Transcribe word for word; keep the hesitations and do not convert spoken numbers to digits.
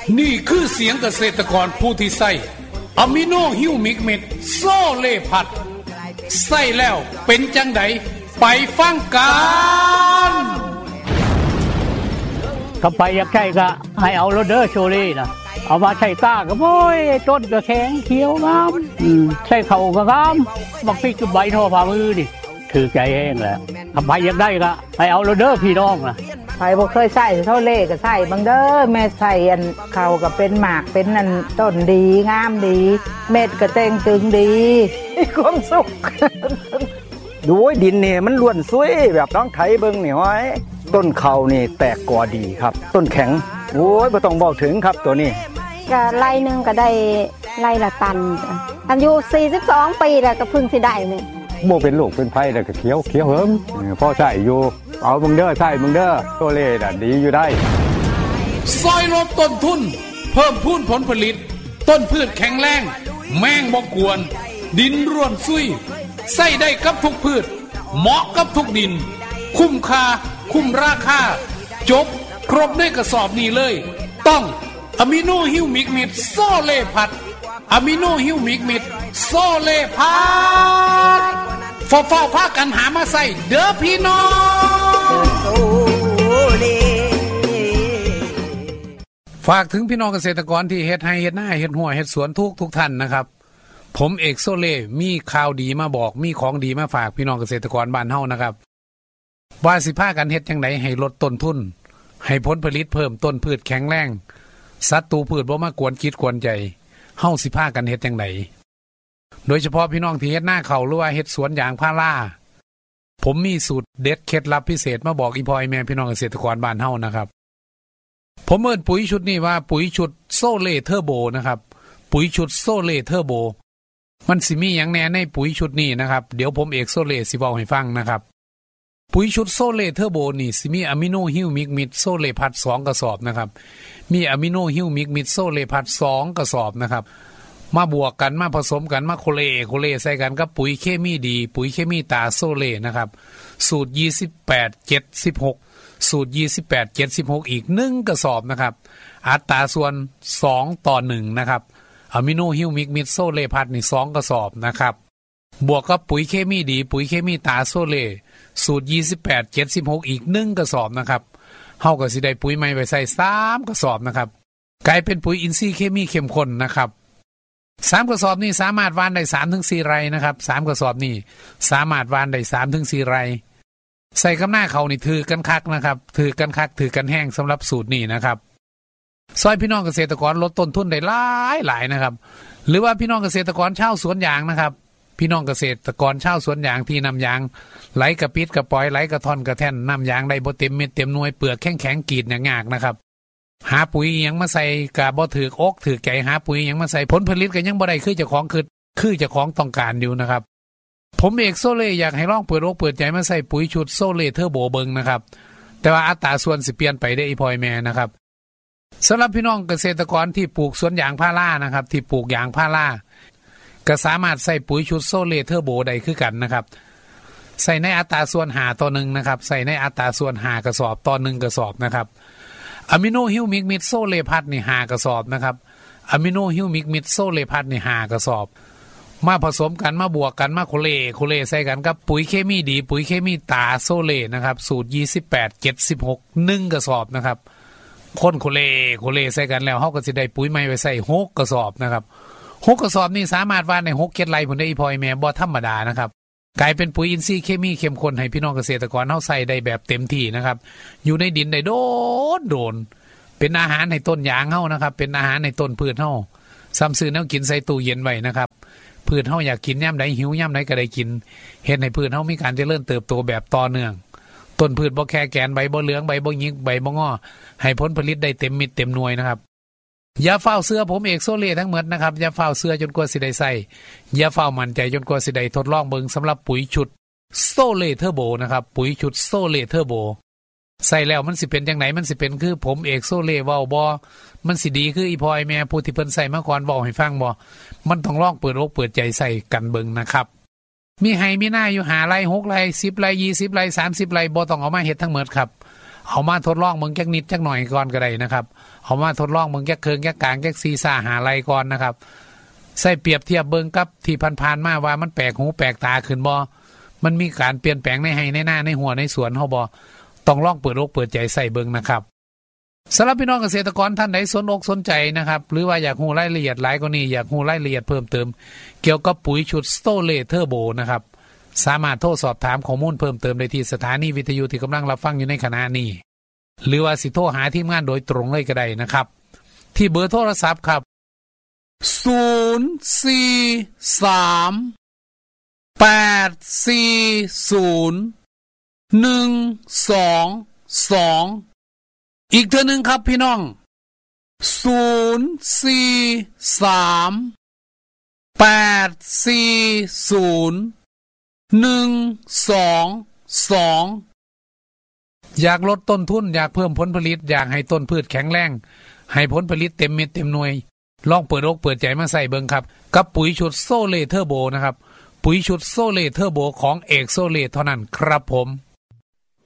นี่คือเสียงเกษตรกรผู้ที่ใส่อะมิโนฮิวมิกเม็ดโซเลพัดใส่แล้วเป็นจังไดไปฟังกันก็ไปอยากใช้ก็ให้เอาโรเดอร์โชเล่นะเอามาใช้ตาก็โอ้ยต้นก็แข็งเขียวงามอืมใช้เข่าก็งามบักพริกกับใบทอฝ่ามือดิถือใจแห้งแหละถ้าไปอยากได้ก็ให้เอาโรเดอร์พี่น้องนะใครบ่เคยใส่โชเล่ก็ใส่บังเด้อแม่ใส่อันเข่าก็เป็นหมากเป็นนั่นต้นดีงามดีเม็ดก็เต่งตึงดีมีความสุขดูดินเนี่ยมันล้วนสวยแบบน้องไถเบิ่งนี่ห้อยต้นเข่านี่แตกกอดีครับต้นแข็งโอ้ยบ่ต้องบอกถึงครับตัวนี้ก็ไร่นึงก็ได้ไร่ละตันอายุสี่สิบสองปีแล้วก็เพิ่งสิได้นี่บ่เป็นลูกเป็นไผแล้วก็เขียวเขียวเหิมพอใช้อยู่เอาบังเด้อใช้บังเด้อโซเล่น่ะดีอยู่ได้ซอยลดต้นทุนเพิ่มพูนผลผลิตต้นพืชแข็งแรงแมงบ่กวนดินร่วนซุยใส่ได้กับทุกพืชเหมาะกับทุกดินคุ้มค่าคุ้มราคาจบครบในกระสอบนี้เลยต้องอะมิโนฮิวมิกมิดโซเลพัดอะมิโนฮิวมิกมิดโซเลพัดฟ้าฟ้าพากันหามาใส่เด้อพี่น้องฝากถึงพี่น้องเกษตรกรที่เฮ็ดไร่เฮ็ดนาเฮ็ดหัวเฮ็ดสวนทุกทุกท่านนะครับผมเอกโซเล่มีข่าวดีมาบอกมีของดีมาฝากพี่น้องเกษตรกรบ้านเฮานะครับว่าสิพากันเฮ็ดจังไดให้ลดต้นทุนให้ผลผลิตเพิ่มต้นพืชแข็งแรงศัตรูพืชบ่มากวนคิดกวนใจเฮาสิพากันเฮ็ดจังไดโดยเฉพาะพี่น้องที่เฮ็ดนาข้าวหรือว่าเฮ็ดสวนยางพาราผมมีสูตรเด็ดเคล็ดลับพิเศษมาบอกอีพ่ออีแม่พี่น้องเกษตรกรบ้านเฮานะครับผมเอิ้นปุ๋ยชุดนี้ว่าปุ๋ยชุดโซเล่เทอร์โบนะครับปุ๋ยชุดโซเล่เทอร์โบมันสิมีอย่างแน่ในปุ๋ยชุดนี้นะครับเดี๋ยวผมเอกโซเล่สิเว้าให้ฟังนะครับปุ๋ยชุดโซเล่เทอร์โบนี่สิมีอะมิโนฮิวมิกมิดโซเล่พัดสองกระสอบนะครับมีอะมิโนฮิวมิกมิดโซเล่พัดสองกระสอบนะครับมาบวกกันมาผสมกันมาโคเลโคเลใส่กันกับปุ๋ยเคมีดีปุ๋ยเคมีตาโซเล่นะครับสูตรยี่สิบแปด เจ็ดสิบหกสูตรยี่สิบแปด เจ็ดสิบหกอีกหนึ่งกระสอบนะครับอัตราส่วนสองต่อหนึ่งนะครับอะมิโนฮิวมิกมิดโซเล่พัดนี่สองกระสอบนะครับบวกกับปุ๋ยเคมีดีปุ๋ยเคมีตาโซเล่สูตรยี่สิบแปด เจ็ดสิบหกอีกหนึ่งกระสอบนะครับเฮาก็สิได้ปุ๋ยใหม่ไปใส่สามกระสอบนะครับกลายเป็นปุ๋ยอินทรีย์เคมีเข้มข้นนะครับสามกระสอบนี้สามารถหว่านได้ สามถึงสี่ ไร่นะครับสามกระสอบนี้สามารถหว่านได้ สามถึงสี่ ไร่ใส่กับหน้าเขานี่ถือกันคักนะครับถือกันคักถือกันแห้งสำหรับสูตรนี้นะครับซอยพี่น้องเกษตรกรลดต้นทุนได้หลายหลายนะครับหรือว่าพี่น้องเกษตรกรชาวสวนยางนะครับพี่น้องเกษตรกรชาวสวนยางที่นำยางไหลกระปิดกระปอยไหลกระท่อนกระแท่นนำยางได้บ่เต็มเม็ดเต็มหน่วยเปลือกแข็งแข็งกรีดยากๆนะครับหาปุ๋ยหยังมาใส่กะบ่ถือกอกถือใจหาปุ๋ยหยังมาใส่ผลผลิตก็ยังบ่ได้คือเจ้าของคือคือเจ้าของต้องการอยู่นะครับผมเอกโซเล่อยากให้ลองเปิดอกเปิดใจมาใส่ปุ๋ยชุดโซเล่เทอร์โบเบิงนะครับแต่ว่าอัตราส่วนสิเปลี่ยนไปได้อีพอยแม่นะครับสำหรับพี่น้องเกษตรกรที่ปลูกสวนยางพารานะครับที่ปลูกยางพาราก็สามารถใส่ปุ๋ยชุดโซเล่เทอร์โบได้คือกันนะครับใส่ในอัตราส่วนห้าต่อหนึ่งนะครับใส่ในอัตราส่วนห้ากระสอบต่อหนึ่งกระสอบนะครับอะมิโนฮิวมิกมิดโซเล่พัดนี่ห้ากระสอบนะครับอะมิโนฮิวมิกมิดโซเล่พัดนี่ห้ากระสอบมาผสมกันมาบวกกันมาโคเลโคเลใส่กันกับปุ๋ยเคมีดีปุ๋ยเคมีตาโซเล่นะครับสูตรยี่สิบแปด เจ็ดสิบหก หนึ่งกระสอบนะครับคนโคเลโคเลใส่กันแล้วเฮาก็สิได้ปุ๋ยใหม่ไปใส่หกกระสอบนะครับหกกระสอบนี่สามารถหว่านได้หกเก็ดไร่พุ่นได้อีพอยแม่บ่ธรรมดานะครับกลายเป็นปุ๋ยอินทรีย์เคมีเข้มข้นให้พี่น้องเกษตรกรเฮาใส่ได้แบบเต็มที่นะครับอยู่ในดินได้โดนโดนเป็นอาหารให้ต้นยางเฮานะครับเป็นอาหารให้ต้นพืชเฮาซ้ำซื้อแนวกินใส่ตู้เย็นไว้นะครับพืชเฮาอยากกินยามใดหิวยามใดก็ได้กินเฮ็ดให้พืชเฮามีการเจริญเติบโตแบบต่อเนื่องต้นพืชบ่แค่แกนใบบ่เหลืองใบบ่หยิกใบบ่งอให้ผลผลิตได้เต็มมิดเต็มหน่วยนะครับอย่าเฝ้าเสื้อผมเอกโซเล่ทั้งหมดนะครับอย่าเฝ้าเสื้อจนกว่าสิได้ใส่อย่าเฝ้ามั่นใจจนกว่าสิได้ทดลองเบิ่งสำหรับปุ๋ยชุดโซเล่เทอร์โบนะครับปุ๋ยชุดโซเล่เทอร์โบใส่แล้วมันสิเป็นจังไดมันสิเป็นคือผมเอกโซเล่เว้าบ่มันสิดีคืออีพอยแม่ผู้ที่เพิ่นใส่มาก่อนเว้าให้ฟังบ่มันต้องลองเปิดอกเปิดใจใส่กันเบิ่งนะครับมีให้มีหน้าอยู่ห้าไร่หกไร่สิบไร่ยี่สิบไร่สามสิบไร่บ่ต้องเอามาเฮ็ดทั้งหมดครับเอามาทดลองเมืองแก๊กนิดจักหน่อยก่อนก็ได้นะครับเอามาทดลองเมืองแก๊กเคิงแก๊กกลางแก๊กซีซ่าหาไรก่อนนะครับใส่เปรียบเทียบเบิ่งกับที่ผ่านๆมาว่ามันแปลกหูแปลกตาขึ้นบ่มันมีการเปลี่ยนแปลงในให้ในหน้าในหัวในสวนเฮาบ่ต้องลองเปิดอกเปิดใจใส่เบิ่งนะครับสำหรับพี่น้องเกษตรกรท่านใดสนอกสนใจนะครับหรือว่าอยากรู้รายละเอียดหลายกว่านี้อยากรู้รายละเอียดเพิ่มเติมเกี่ยวกับปุ๋ยชุดสโตเลเทอร์โบนะครับสามารถโทรสอบถามข้อมูลเพิ่มเติมได้ที่สถานีวิทยุที่กำลังรับฟังอยู่ในขณะนี้หรือว่าสิโทรหาทีมงานโดยตรงเลยก็ได้นะครับที่เบอร์โทรศัพท์ครับศูนย์ สี่ สาม แปด สี่ ศูนย์ หนึ่ง สอง สองอีกเทื่อนึงครับพี่น้องศูนย์ สี่ สาม แปด สี่ ศูนย์ หนึ่ง สอง สองอยากลดต้นทุนอยากเพิ่มผลผลิตอยากให้ต้นพืชแข็งแรงให้ผลผลิตเต็มเม็ดเต็มหน่วยลองเปิดอกเปิดใจมาใส่เบิ่งครับกับปุ๋ยชุดโซเลเทอร์โบนะครับปุ๋ยชุดโซเลเทอร์โบของเอกโซเลเท่านั้นครับผม